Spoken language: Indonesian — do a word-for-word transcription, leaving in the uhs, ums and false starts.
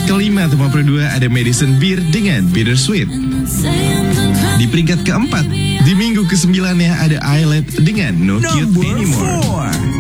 kelima tempat kedua ada Madison Beer dengan Bittersweet. Di peringkat keempat, di minggu kesembilannya ada Islet dengan No Cute Anymore.